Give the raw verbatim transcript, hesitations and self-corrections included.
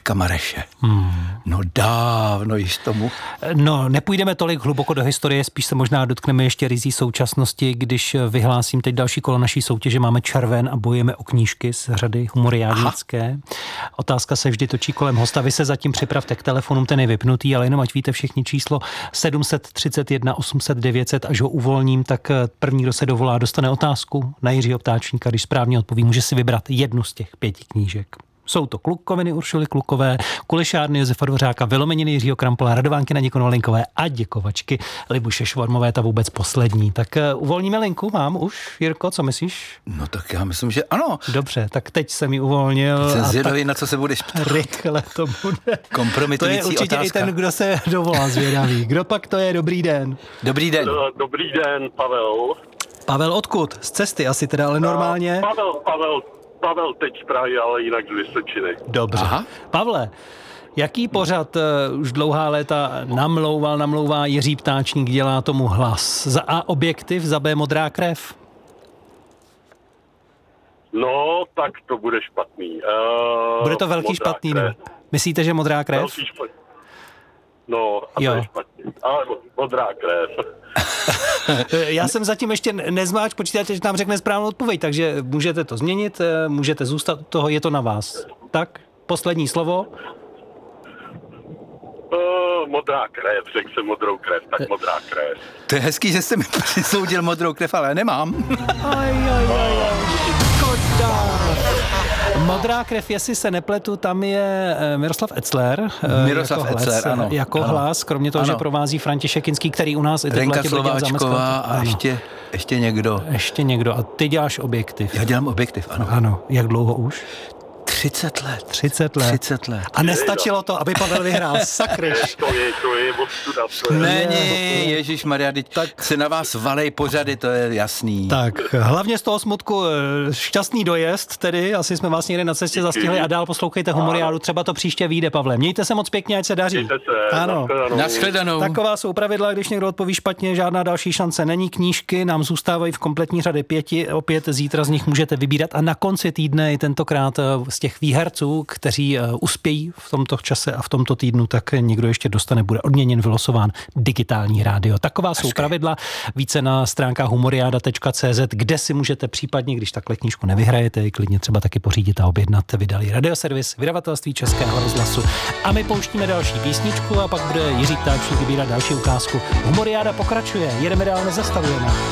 Jiřka Mareše. Hmm. No dávno již tomu. No, nepůjdeme tolik hluboko do historie, spíš se možná dotkneme ještě rizí současnosti, když vyhlásím teď další kolo naší soutěže. Máme červen a bojujeme o knížky z řady humoriádnické. Otázka se vždy točí kolem hosta. Vy se zatím připravte k telefonům, ten je vypnutý, ale jenom ať víte všichni číslo sedm set třicet jedna osm set devět set, až ho uvolním, tak první, kdo se dovolá, dostane otázku na Jiřího Ptáčníka. Když správně odpoví, může si vybrat jednu z těch pěti knížek. Jsou to Klukoviny Uršuly Klukové, Kulešárny Josefa Dvořáka, Vylomeniny Jiřího Krampola, Radovánky Nadě Konvalinkové a Děkovačky Libuše Švormové, ta vůbec poslední. Tak uh, uvolníme linku, mám už, Jirko, co myslíš? No tak já myslím, že ano. Dobře, tak teď jsem ji uvolnil. Jsem zvědavý, na co se budeš ptát. Rychle to bude. Kompromitující To je určitě otázka. i ten, kdo se dovolá zvědavý. Kdo pak to je? Dobrý den. Dobrý den. Dobrý den, Pavel. Pavel, odkud? Z cesty asi teda, ale normálně? Pavel, Pavel, Pavel teď z Prahy, ale jinak z Vysočiny. Dobře. Aha. Pavle, jaký pořad uh, už dlouhá léta namlouval, namlouvá Jiří Ptáčník, dělá tomu hlas? Za A objektiv, za B modrá krev? No, tak to bude špatný. Uh, Bude to velký špatný, krev. ne? Myslíte, že modrá krev? Velký špatný. No, a to Jo. je špatný. Ale modrá krev. Já jsem zatím ještě nezmáč, počítáte, že nám řekne správnou odpověď, takže můžete to změnit, můžete zůstat u toho, je to na vás. Tak, poslední slovo. Uh, modrá krev, řekl jsem modrou krev, tak modrá krev. To je hezký, že jste mi přisoudil modrou krev, ale nemám. Aj, aj, aj, aj. Škoda. Modrá krev, jestli se nepletu, tam je Miroslav Etzler. Miroslav jako Etzler, hlas, ano. Jako ano. hlas, kromě toho, ano. že provází František Kinský, který u nás... Renka Slováčková a ještě, ještě někdo. Ještě někdo. A ty děláš objektiv. Já dělám objektiv, ano. Ano. Jak dlouho už? třicet let. třicet let. třicet let. A nestačilo to, aby Pavel vyhrál. Sakryš. To je, to je ostuda. To je. Není, ježišmarja, tak se na vás valej pořady, to je jasný. Tak, hlavně z toho smutku šťastný dojezd, tedy asi jsme vás někde na cestě zastihli a dál poslouchejte Humoriádu, třeba to příště vyjde, Pavle. Mějte se moc pěkně, ať se daří. Mějte se. Ano. Nashledanou. Taková jsou pravidla, když někdo odpoví špatně, žádná další šance není. Knížky nám zůstávají v kompletní řadě pěti, opět zítra z nich můžete vybírat a na konci týdne i tentokrát z těch výherců, kteří uspějí v tomto čase a v tomto týdnu, tak někdo ještě dostane, bude odměněn, vylosován digitální rádio. Taková jsou pravidla, více na stránkách humoriada tečka cé zet, kde si můžete případně, když takhle knížku nevyhrajete, klidně třeba taky pořídit a objednat. Vydali Radioservis, vydavatelství Českého rozhlasu. A my pouštíme další písničku a pak bude Jiří Ptáčník vybírat další ukázku. Humoriáda pokračuje, jedeme dál, nezastavujeme.